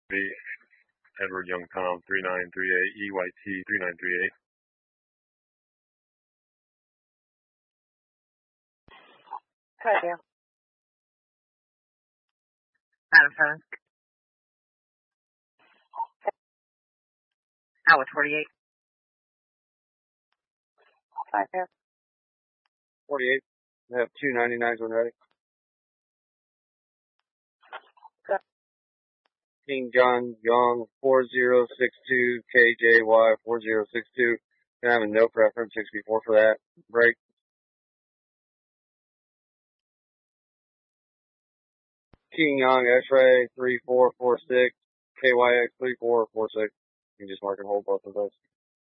The Edward Young Tom 3938 EYT 3938. Thank you. Madison. Hour 48. Thank you. 48. I have 299s when ready. Good. King John Young 4062 KJY 4062. Can I have a no preference 64 for that break? King Young X-ray 3446 KYX 3446. You can just mark and hold both of those.